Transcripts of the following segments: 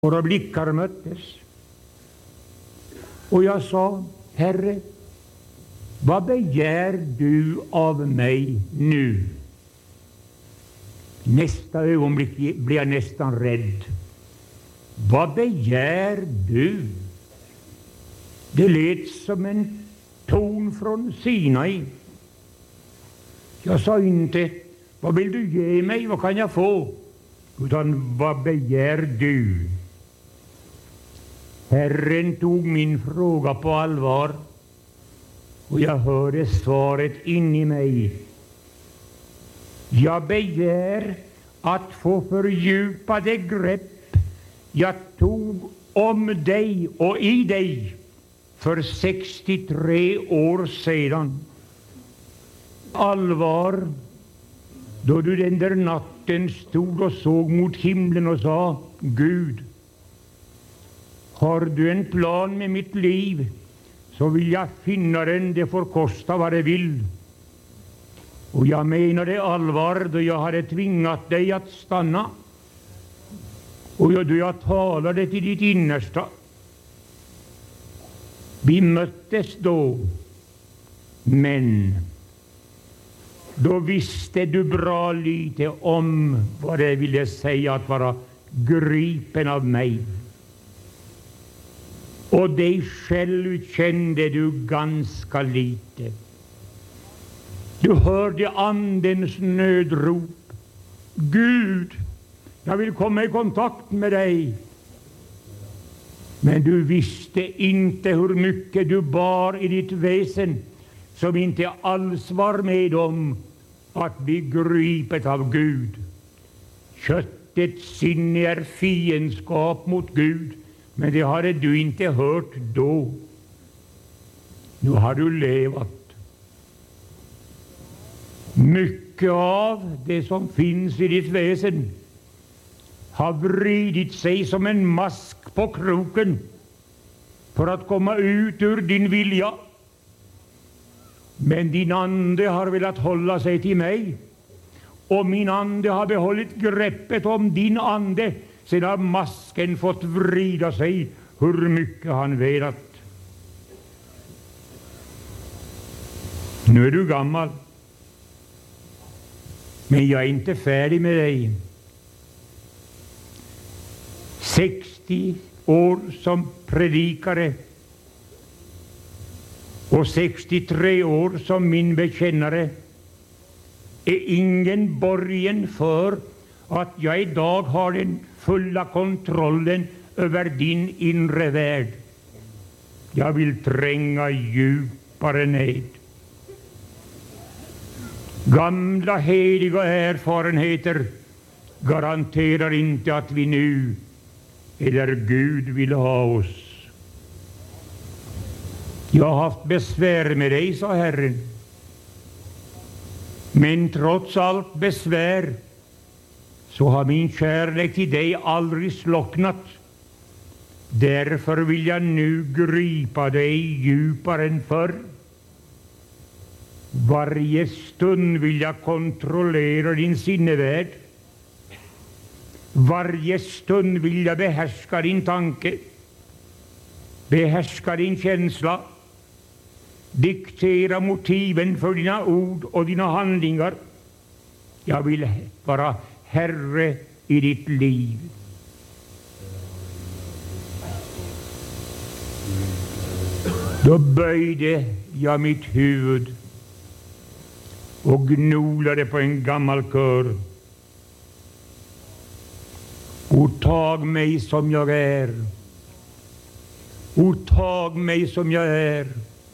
Våra blickar möttes. Och jag sa: Herre, vad begär du av mig nu? Nästa ögonblick blev jag nästan rädd. Vad begär du? Det lät som en ton från Sinai. Jag sa inte: vad vill du ge mig, vad kan jag få? Utan: vad begär du? Herren tog min fråga på allvar, och jag hörde svaret in i mig. Jag begär att få fördjupade grepp jag tog om dig och i dig för 63 år sedan. Allvar, då du den där natten stod och såg mot himlen och sa: Gud, har du en plan med mitt liv, så vill jag finna den, det får kosta vad det vill. Och jag menade allvar då jag hade tvingat dig att stanna, och då jag talade till ditt innersta. Vi möttes då, men då visste du bra lite om vad det ville säga att vara gripen av mig. Och dig själv kände du ganska lite. Du hörde andens nödrop: Gud, jag vill komma i kontakt med dig. Men du visste inte hur mycket du bar i ditt väsen, som inte alls var med om att bli gripet av Gud. Köttets sinne är fiendskap mot Gud, men det hade du inte hört då. Nu har du levat. Mycket av det som finns i ditt väsen har vridit sig som en mask på kroken för att komma ut ur din vilja. Men din ande har velat hålla sig till mig, och min ande har behållit greppet om din ande, sedan masken fått vrida sig hur mycket han velat. Nu är du gammal, men jag är inte färdig med dig. 60 år som predikare och 63 år som min bekännare är ingen borgen för att jag idag har den fulla kontrollen över din inre värld. Jag vill tränga djupare ned. Gamla heliga erfarenheter garanterar inte att vi nu eller Gud vill ha oss. Jag har haft besvär med dig, sa Herren. Men trots allt besvär så har min kärlek till dig aldrig slocknat. Därför vill jag nu gripa dig djupare än förr. Varje stund vill jag kontrollera din sinnevärld. Varje stund vill jag behärska din tanke, behärska din känsla, diktera motiven för dina ord och dina handlingar. Jag vill vara herre i ditt liv. Då böjde jag mitt huvud och gnolade på en gammal kör. O, tag mig som jag är. O, tag mig som jag är.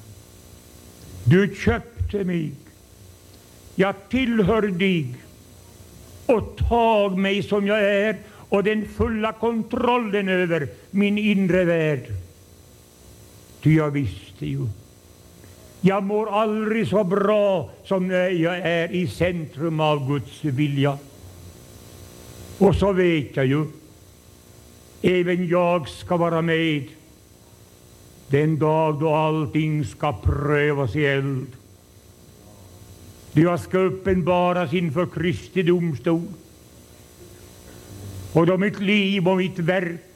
Du köpte mig. Jag tillhör dig. Och tag mig som jag är, och den fulla kontrollen över min inre värld. Ty jag visste ju. Jag mår aldrig så bra som när jag är i centrum av Guds vilja. Och så vet jag ju, även jag ska vara med den dag då allting ska prövas i eld. Då jag ska uppenbaras inför Kristi domstol. Och då mitt liv och mitt verk